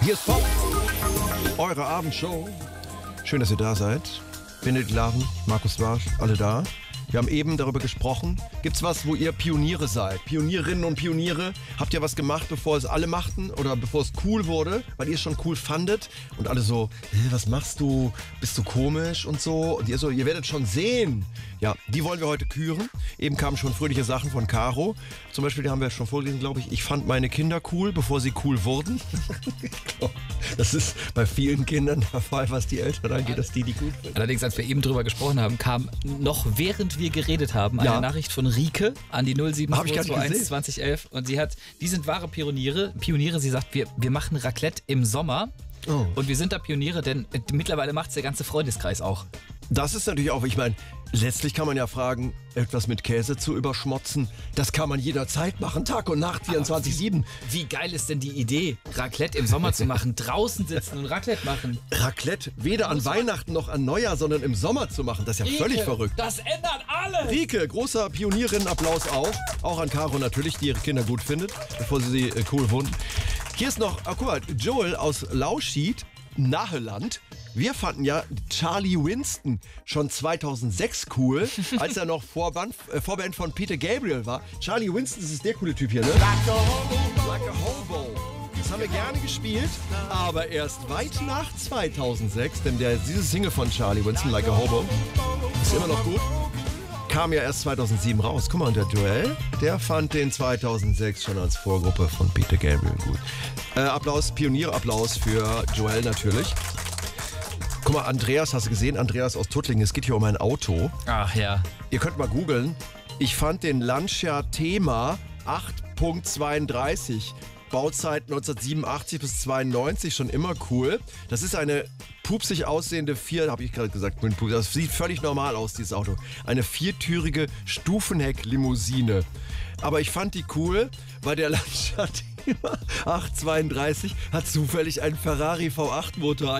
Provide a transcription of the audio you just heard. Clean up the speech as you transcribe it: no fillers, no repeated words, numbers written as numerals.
Hier ist Pop, eure Abendshow. Schön, dass ihr da seid. Benedikt Laven, Markus Warsch, alle da. Wir haben eben darüber gesprochen. Gibt's was, wo ihr Pioniere seid? Pionierinnen und Pioniere? Habt ihr was gemacht, bevor es alle machten oder bevor es cool wurde, weil ihr es schon cool fandet? Und alle so, was machst du? Bist du komisch und so? Und ihr so, ihr werdet schon sehen. Ja, die wollen wir heute küren. Eben kamen schon fröhliche Sachen von Caro. Zum Beispiel, die haben wir schon vorgelesen, glaube ich. Ich fand meine Kinder cool, bevor sie cool wurden. Ich glaub, das ist bei vielen Kindern der Fall, was die Eltern angeht, dass die gut finden. Allerdings, als wir eben drüber gesprochen haben, kam noch während wir geredet haben eine Nachricht von Rike an die 07221 2011 und die sind wahre Pioniere. Sie sagt, wir machen Raclette im Sommer und wir sind da Pioniere, denn mittlerweile macht es der ganze Freundeskreis auch. Das ist natürlich auch, ich meine, letztlich kann man ja fragen, etwas mit Käse zu überschmotzen, das kann man jederzeit machen, Tag und Nacht, 24/7. Wie geil ist denn die Idee, Raclette im Sommer zu machen, draußen sitzen und Raclette machen? Raclette weder an Weihnachten noch an Neujahr, sondern im Sommer zu machen, das ist ja völlig verrückt. Das ändert alles! Rike, großer Pionierinnen-Applaus auch an Caro natürlich, die ihre Kinder gut findet, bevor sie cool wohnen. Hier ist noch, guck mal, Joel aus Lauschied, Naheland. Wir fanden ja Charlie Winston schon 2006 cool, als er noch Vorband von Peter Gabriel war. Charlie Winston, das ist der coole Typ hier, ne? Like a Hobo. Das haben wir gerne gespielt, aber erst weit nach 2006, denn diese Single von Charlie Winston, Like a Hobo, ist immer noch gut. Kam ja erst 2007 raus. Guck mal, und der Joel, der fand den 2006 schon als Vorgruppe von Peter Gabriel gut. Applaus, Pionierapplaus für Joel natürlich. Guck mal, Andreas, hast du gesehen? Andreas aus Tuttlingen, es geht hier um ein Auto. Ach ja. Ihr könnt mal googeln. Ich fand den Lancia Thema 8.32, Bauzeit 1987 bis 92 schon immer cool. Das ist eine pupsig aussehende habe ich gerade gesagt, das sieht völlig normal aus, dieses Auto. Eine viertürige Stufenheck-Limousine. Aber ich fand die cool, weil der Lancia Thema 832 hat zufällig einen Ferrari V8 Motor